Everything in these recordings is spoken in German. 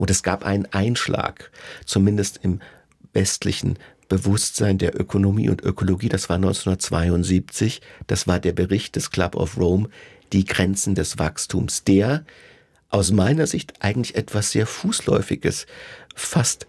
Und es gab einen Einschlag, zumindest im westlichen Bewusstsein der Ökonomie und Ökologie. Das war 1972. Das war der Bericht des Club of Rome, die Grenzen des Wachstums, der aus meiner Sicht eigentlich etwas sehr Fußläufiges, fast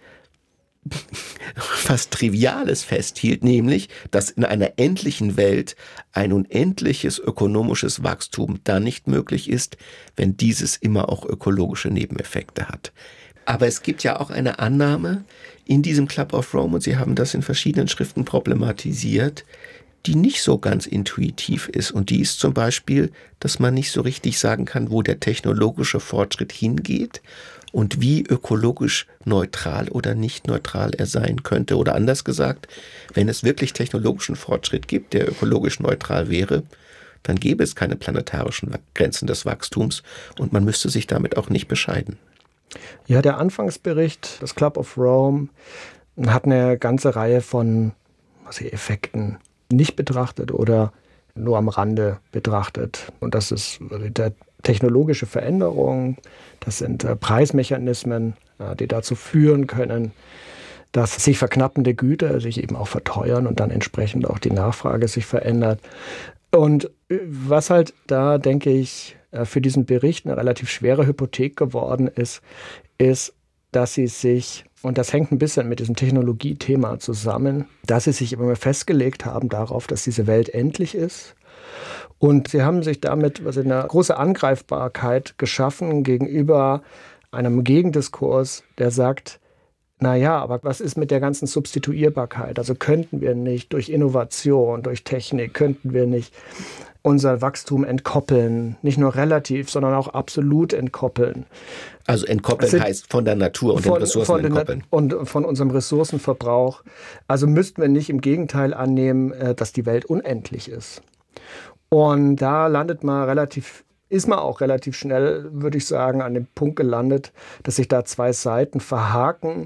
Triviales festhielt, nämlich, dass in einer endlichen Welt ein unendliches ökonomisches Wachstum da nicht möglich ist, wenn dieses immer auch ökologische Nebeneffekte hat. Aber es gibt ja auch eine Annahme in diesem Club of Rome, und Sie haben das in verschiedenen Schriften problematisiert, die nicht so ganz intuitiv ist. Und die ist zum Beispiel, dass man nicht so richtig sagen kann, wo der technologische Fortschritt hingeht und wie ökologisch neutral oder nicht neutral er sein könnte. Oder anders gesagt, wenn es wirklich technologischen Fortschritt gibt, der ökologisch neutral wäre, dann gäbe es keine planetarischen Grenzen des Wachstums und man müsste sich damit auch nicht bescheiden. Ja, der Anfangsbericht des Club of Rome hat eine ganze Reihe von Effekten nicht betrachtet oder nur am Rande betrachtet. Und das ist der technologische Veränderung, das sind Preismechanismen, die dazu führen können, dass sich verknappende Güter sich eben auch verteuern und dann entsprechend auch die Nachfrage sich verändert. Und was halt da, denke ich, für diesen Bericht eine relativ schwere Hypothek geworden ist, dass sie sich, und das hängt ein bisschen mit diesem Technologiethema zusammen, dass sie sich immer festgelegt haben darauf, dass diese Welt endlich ist. Und sie haben sich damit eine große Angreifbarkeit geschaffen gegenüber einem Gegendiskurs, der sagt, naja, aber was ist mit der ganzen Substituierbarkeit? Also könnten wir nicht durch Innovation, durch Technik, könnten wir nicht unser Wachstum entkoppeln, nicht nur relativ, sondern auch absolut entkoppeln. Also entkoppeln heißt von der Natur und den Ressourcen entkoppeln. Und von unserem Ressourcenverbrauch. Also müssten wir nicht im Gegenteil annehmen, dass die Welt unendlich ist. Und da ist man auch relativ schnell, würde ich sagen, an dem Punkt gelandet, dass sich da zwei Seiten verhaken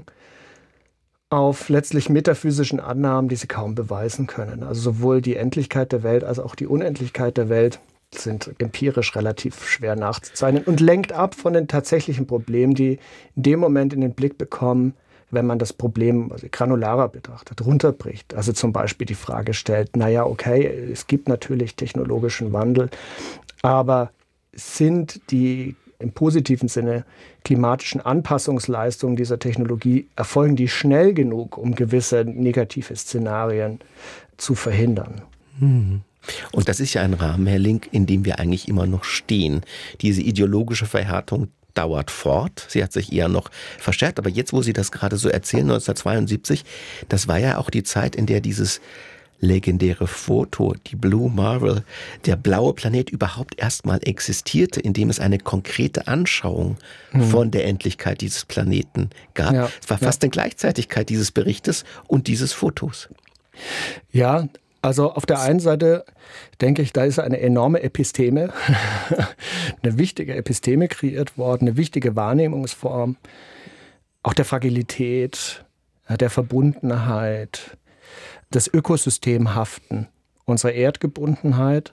auf letztlich metaphysischen Annahmen, die sie kaum beweisen können. Also sowohl die Endlichkeit der Welt als auch die Unendlichkeit der Welt sind empirisch relativ schwer nachzuzeichnen und lenkt ab von den tatsächlichen Problemen, die in dem Moment in den Blick bekommen, wenn man das Problem granularer betrachtet, runterbricht. Also zum Beispiel die Frage stellt, naja, okay, es gibt natürlich technologischen Wandel, aber sind die im positiven Sinne klimatischen Anpassungsleistungen dieser Technologie, erfolgen die schnell genug, um gewisse negative Szenarien zu verhindern? Und das ist ja ein Rahmen, Herr Link, in dem wir eigentlich immer noch stehen. Diese ideologische Verhärtung dauert fort. Sie hat sich eher noch verstärkt. Aber jetzt, wo Sie das gerade so erzählen, 1972, das war ja auch die Zeit, in der dieses legendäre Foto, die Blue Marble, der blaue Planet überhaupt erstmal existierte, indem es eine konkrete Anschauung von der Endlichkeit dieses Planeten gab. Ja, es war fast in Gleichzeitigkeit dieses Berichtes und dieses Fotos. Ja, also auf der einen Seite denke ich, da ist eine enorme Episteme, eine wichtige Episteme kreiert worden, eine wichtige Wahrnehmungsform, auch der Fragilität, der Verbundenheit, das Ökosystemhaften, unsere Erdgebundenheit.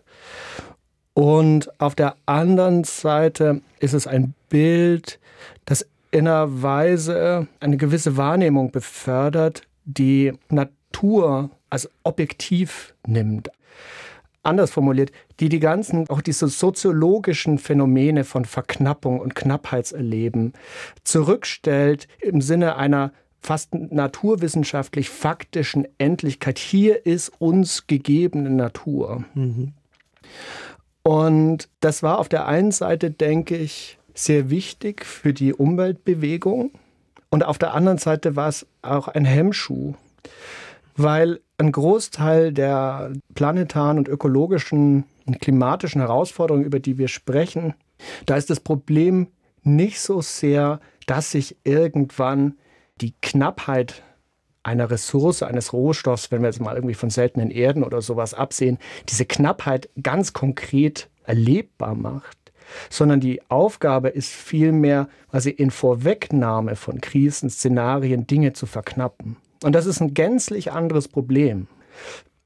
Und auf der anderen Seite ist es ein Bild, das in einer Weise eine gewisse Wahrnehmung befördert, die Natur als objektiv nimmt. Anders formuliert, die ganzen, auch diese soziologischen Phänomene von Verknappung und Knappheitserleben zurückstellt im Sinne einer fast naturwissenschaftlich faktischen Endlichkeit. Hier ist uns gegebene Natur. Und das war auf der einen Seite, denke ich, sehr wichtig für die Umweltbewegung. Und auf der anderen Seite war es auch ein Hemmschuh, weil ein Großteil der planetaren und ökologischen und klimatischen Herausforderungen, über die wir sprechen, da ist das Problem nicht so sehr, dass sich irgendwann die Knappheit einer Ressource, eines Rohstoffs, wenn wir jetzt mal irgendwie von seltenen Erden oder sowas absehen, diese Knappheit ganz konkret erlebbar macht, sondern die Aufgabe ist vielmehr, quasi in Vorwegnahme von Krisen, Szenarien, Dinge zu verknappen. Und das ist ein gänzlich anderes Problem.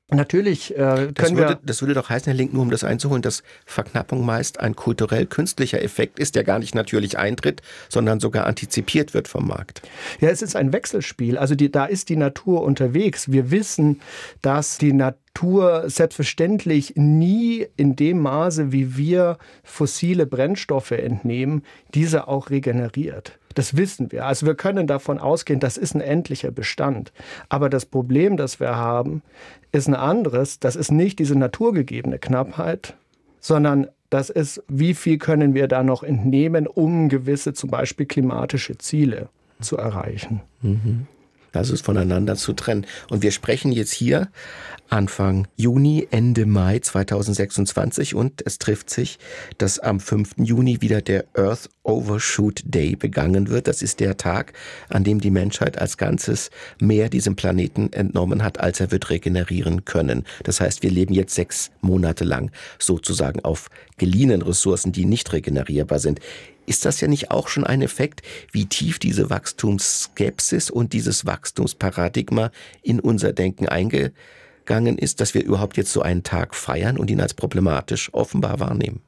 Natürlich Das würde doch heißen, Herr Link, nur um das einzuholen, dass Verknappung meist ein kulturell-künstlicher Effekt ist, der gar nicht natürlich eintritt, sondern sogar antizipiert wird vom Markt. Ja, es ist ein Wechselspiel. Also da ist die Natur unterwegs. Wir wissen, dass die Natur selbstverständlich nie in dem Maße, wie wir fossile Brennstoffe entnehmen, diese auch regeneriert. Das wissen wir. Also wir können davon ausgehen, das ist ein endlicher Bestand. Aber das Problem, das wir haben, ist ein anderes. Das ist nicht diese naturgegebene Knappheit, sondern das ist, wie viel können wir da noch entnehmen, um gewisse zum Beispiel klimatische Ziele zu erreichen. Das ist voneinander zu trennen. Und wir sprechen jetzt hier Anfang Juni, Ende Mai 2026 und es trifft sich, dass am 5. Juni wieder der Earth Overshoot Day begangen wird. Das ist der Tag, an dem die Menschheit als Ganzes mehr diesem Planeten entnommen hat, als er wird regenerieren können. Das heißt, wir leben jetzt 6 Monate lang sozusagen auf geliehenen Ressourcen, die nicht regenerierbar sind. Ist das ja nicht auch schon ein Effekt, wie tief diese Wachstumsskepsis und dieses Wachstumsparadigma in unser Denken eingegangen ist, dass wir überhaupt jetzt so einen Tag feiern und ihn als problematisch offenbar wahrnehmen?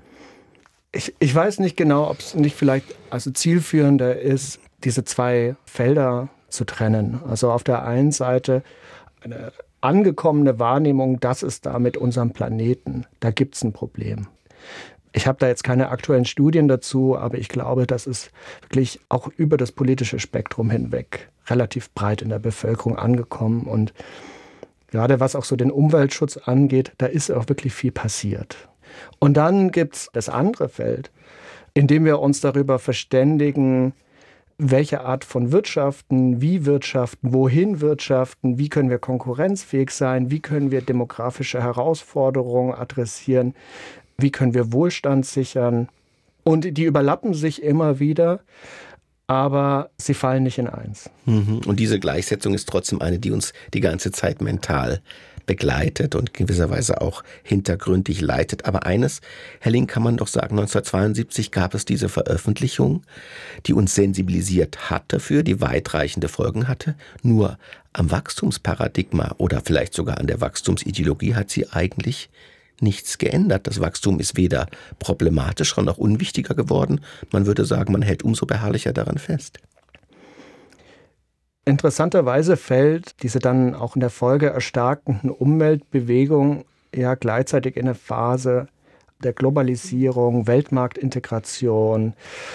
Ich weiß nicht genau, ob es nicht vielleicht zielführender ist, diese zwei Felder zu trennen. Also auf der einen Seite eine angekommene Wahrnehmung, das ist da mit unserem Planeten, da gibt es ein Problem. Ich habe da jetzt keine aktuellen Studien dazu, aber ich glaube, das ist wirklich auch über das politische Spektrum hinweg relativ breit in der Bevölkerung angekommen. Und gerade was auch so den Umweltschutz angeht, da ist auch wirklich viel passiert. Und dann gibt es das andere Feld, in dem wir uns darüber verständigen, welche Art von Wirtschaften, wie wirtschaften, wohin wirtschaften, wie können wir konkurrenzfähig sein, wie können wir demografische Herausforderungen adressieren, wie können wir Wohlstand sichern. Und die überlappen sich immer wieder, aber sie fallen nicht in eins. Und diese Gleichsetzung ist trotzdem eine, die uns die ganze Zeit mental begleitet und gewisserweise auch hintergründig leitet. Aber eines, Herr Link, kann man doch sagen, 1972 gab es diese Veröffentlichung, die uns sensibilisiert hat dafür, die weitreichende Folgen hatte. Nur am Wachstumsparadigma oder vielleicht sogar an der Wachstumsideologie hat sie eigentlich nichts geändert. Das Wachstum ist weder problematischer noch unwichtiger geworden. Man würde sagen, man hält umso beharrlicher daran fest. Interessanterweise fällt diese dann auch in der Folge erstarkenden Umweltbewegung ja gleichzeitig in eine Phase der Globalisierung, Weltmarktintegration,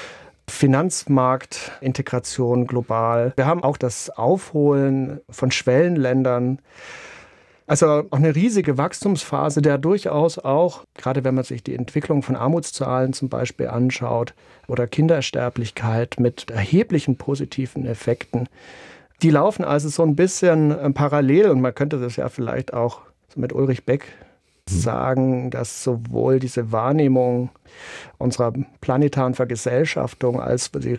Finanzmarktintegration global. Wir haben auch das Aufholen von Schwellenländern. Also auch eine riesige Wachstumsphase, der durchaus auch, gerade wenn man sich die Entwicklung von Armutszahlen zum Beispiel anschaut oder Kindersterblichkeit mit erheblichen positiven Effekten, die laufen also so ein bisschen parallel und man könnte das ja vielleicht auch so mit Ulrich Beck sagen, dass sowohl diese Wahrnehmung unserer planetaren Vergesellschaftung als eine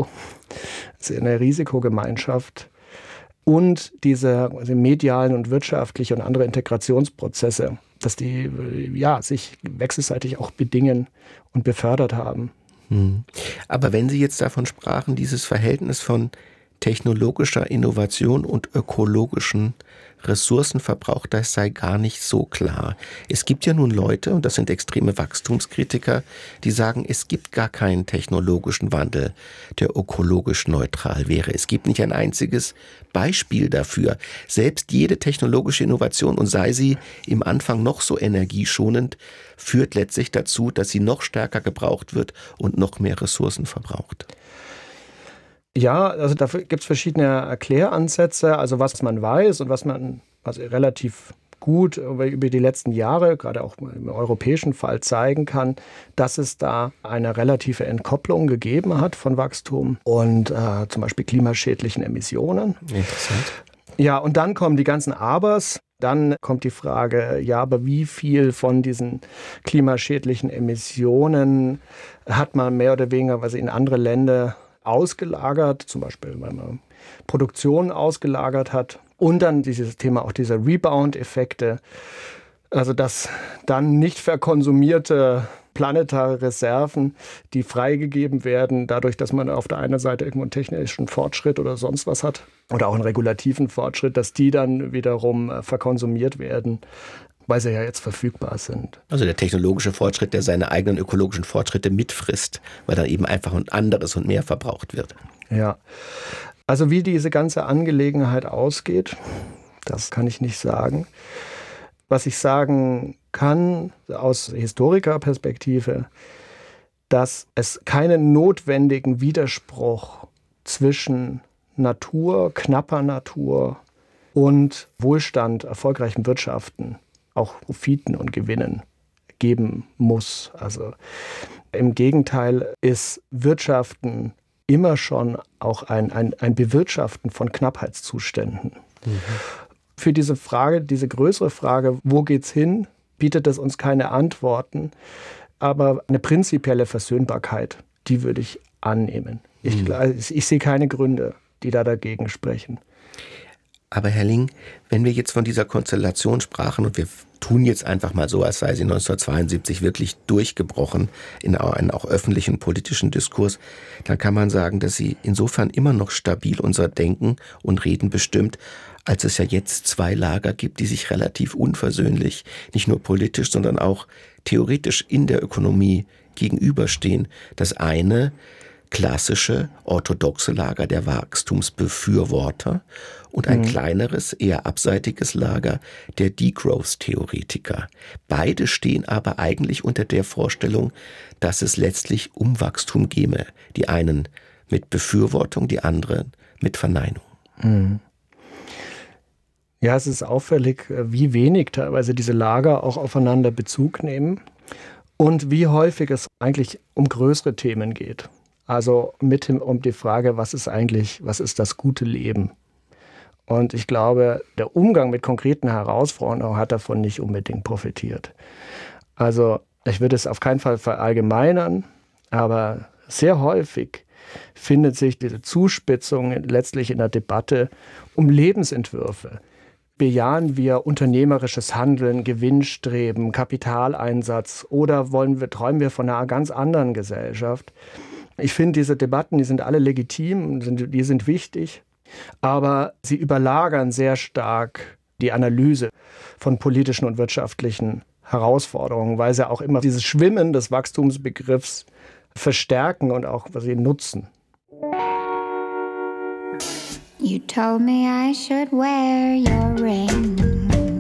Risikogemeinschaft und diese medialen und wirtschaftliche und andere Integrationsprozesse, dass die sich wechselseitig auch bedingen und befördert haben. Aber wenn Sie jetzt davon sprachen, dieses Verhältnis von technologischer Innovation und ökologischen Ressourcenverbrauch, das sei gar nicht so klar. Es gibt ja nun Leute, und das sind extreme Wachstumskritiker, die sagen, es gibt gar keinen technologischen Wandel, der ökologisch neutral wäre. Es gibt nicht ein einziges Beispiel dafür. Selbst jede technologische Innovation, und sei sie im Anfang noch so energieschonend, führt letztlich dazu, dass sie noch stärker gebraucht wird und noch mehr Ressourcen verbraucht. Ja, also dafür gibt es verschiedene Erkläransätze, also was man weiß und was man relativ gut über die letzten Jahre, gerade auch im europäischen Fall, zeigen kann, dass es da eine relative Entkopplung gegeben hat von Wachstum und zum Beispiel klimaschädlichen Emissionen. Interessant. Ja, und dann kommen die ganzen Abers. Dann kommt die Frage, ja, aber wie viel von diesen klimaschädlichen Emissionen hat man mehr oder weniger in andere Länder ausgelagert, zum Beispiel, wenn man Produktion ausgelagert hat. Und dann dieses Thema auch dieser Rebound-Effekte, also dass dann nicht verkonsumierte planetare Reserven, die freigegeben werden, dadurch, dass man auf der einen Seite irgendwo einen technischen Fortschritt oder sonst was hat oder auch einen regulativen Fortschritt, dass die dann wiederum verkonsumiert werden, weil sie ja jetzt verfügbar sind. Also der technologische Fortschritt, der seine eigenen ökologischen Fortschritte mitfrisst, weil dann eben einfach ein anderes und mehr verbraucht wird. Ja, also wie diese ganze Angelegenheit ausgeht, das kann ich nicht sagen. Was ich sagen kann aus Historikerperspektive, dass es keinen notwendigen Widerspruch zwischen Natur, knapper Natur und Wohlstand, erfolgreichen Wirtschaften, auch Profiten und Gewinnen geben muss. Also im Gegenteil ist Wirtschaften immer schon auch ein Bewirtschaften von Knappheitszuständen. Mhm. Für diese Frage, diese größere Frage, wo geht's hin, bietet es uns keine Antworten, aber eine prinzipielle Versöhnbarkeit, die würde ich annehmen. Ich sehe keine Gründe, die da dagegen sprechen. Aber Herr Ling, wenn wir jetzt von dieser Konstellation sprachen und wir tun jetzt einfach mal so, als sei sie 1972 wirklich durchgebrochen in einen auch öffentlichen politischen Diskurs, dann kann man sagen, dass sie insofern immer noch stabil unser Denken und Reden bestimmt, als es ja jetzt zwei Lager gibt, die sich relativ unversöhnlich, nicht nur politisch, sondern auch theoretisch in der Ökonomie gegenüberstehen. Das eine klassische, orthodoxe Lager der Wachstumsbefürworter und ein kleineres, eher abseitiges Lager der Degrowth-Theoretiker. Beide stehen aber eigentlich unter der Vorstellung, dass es letztlich um Wachstum käme. Die einen mit Befürwortung, die anderen mit Verneinung. Mhm. Ja, es ist auffällig, wie wenig teilweise diese Lager auch aufeinander Bezug nehmen und wie häufig es eigentlich um größere Themen geht. Also um die Frage, was ist das gute Leben? Und ich glaube, der Umgang mit konkreten Herausforderungen hat davon nicht unbedingt profitiert. Also ich würde es auf keinen Fall verallgemeinern, aber sehr häufig findet sich diese Zuspitzung letztlich in der Debatte um Lebensentwürfe. Bejahen wir unternehmerisches Handeln, Gewinnstreben, Kapitaleinsatz oder träumen wir von einer ganz anderen Gesellschaft? Ich finde, diese Debatten, die sind alle legitim, die sind wichtig, aber sie überlagern sehr stark die Analyse von politischen und wirtschaftlichen Herausforderungen, weil sie auch immer dieses Schwimmen des Wachstumsbegriffs verstärken und auch was sie nutzen. You told me I should wear your ring.